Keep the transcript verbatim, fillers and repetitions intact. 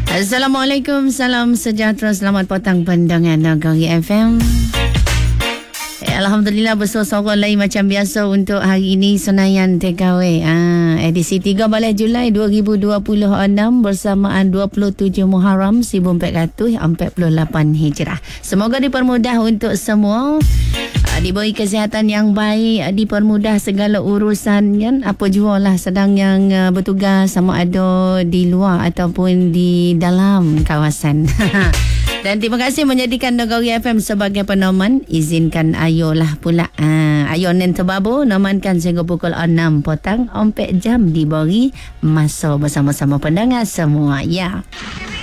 Assalamualaikum, salam sejahtera, selamat petang pendengar Negeri F M. Eh, Alhamdulillah bersuara lain macam biasa untuk hari ini Senayan Takeaway. Ah, edisi tiga belas Julai dua ribu dua puluh enam bersamaan dua puluh tujuh Muharram seribu empat ratus empat puluh lapan Hijrah. Semoga dipermudah untuk semua. Diberi kesihatan yang baik, dipermudah segala urusan kan, apa jua lah sedang yang uh, bertugas sama ada di luar ataupun di dalam kawasan. Dan terima kasih menjadikan Negeri F M sebagai peneman. Izinkan Ayo lah pula uh, Ayo Nen Tebabu nomankan sehingga pukul enam petang, empat jam diberi masa bersama-sama pendengar semua ya.